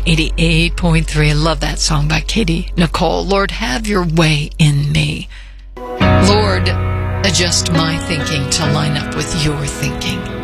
88.3. I love that song by Katie Nicole. Lord, have your way in me. Lord, adjust my thinking to line up with your thinking.